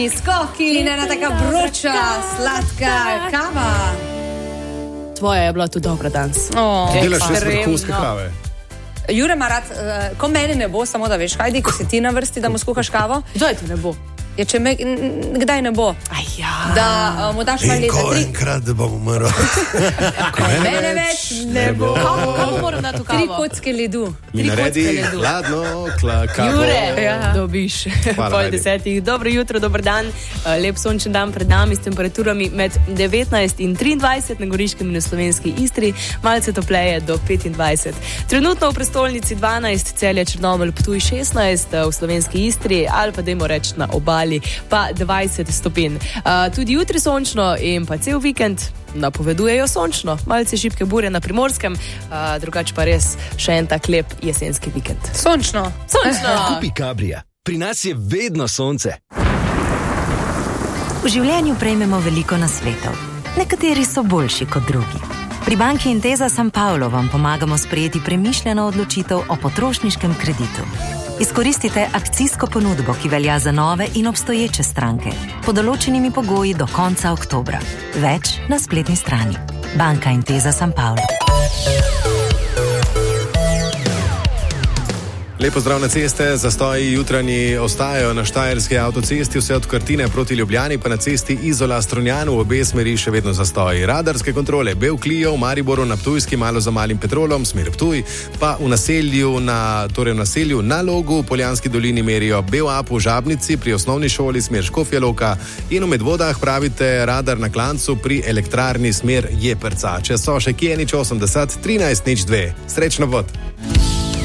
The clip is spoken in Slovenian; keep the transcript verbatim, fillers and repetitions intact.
Skoki in ena taka vroča, sladka kava. Tvoja je bila tudi dobra danes. Oh, delaš res vrhunske kave. Jure ima rad, uh, ko meni ne bo, samo da veš, Hajdi, ko si ti na vrsti, da mu skuhaš kavo. Daj ti ne bo. Ja, če me, kdaj ne bo? Aj ja. Da uh, mu daš malo za tri. Enkrat, da bom umrl. Ko mene več ne bo. Kako moram dati v kavo? Tri kocke ledu. Mi naredi hladno kavo. Jure, ja. Dobiš Hvala, pol Hajdi. desetih. Dobro jutro, dober dan. Lep sončen dan pred nami s temperaturami med devetnajst in triindvajset na Goriškem in v slovenski Istri, malce topleje do petindvajset. Trenutno v prestolnici dvanajst, Celje, Črnomelj, Ptuj šestnajst, v slovenski Istri ali pa dajmo reči na obali pa dvajset stopinj. Uh, tudi jutri sončno in pa cel vikend napovedujejo sončno. Malce šibke burje na Primorskem, uh, drugače pa res še en tak lep jesenski vikend. Sončno. Sončno! Kupi Kabrija. Pri nas je vedno sonce. V življenju prejmemo veliko nasvetov. Nekateri so boljši kot drugi. Pri banki Intesa San Paolo vam pomagamo sprejeti premišljeno odločitev o potrošniškem kreditu. Izkoristite akcijsko ponudbo, ki velja za nove in obstoječe stranke, pod določenimi pogoji do konca oktobra. Več na spletni strani. Banka Intesa San Paolo. Lepo zdrav na ceste, zastoji jutranji ostajajo na štajerski avtocesti, vse od Krtine proti Ljubljani, pa na cesti Izola-Strunjan v obe smeri še vedno zastoji. Radarske kontrole Bel Clio v Mariboru na Ptujski, malo za Malim Petrolom, smer Ptuj, pa v naselju na, torej v naselju na Logu, v Poljanski dolini merijo Bel Ap v Žabnici, pri osnovni šoli smer Škofja Loka in v Medvodah pravite radar na Klancu pri elektrarni smer Jeprca. Če so še kje nič osemdeset, trinajst nič dve. Srečno vod!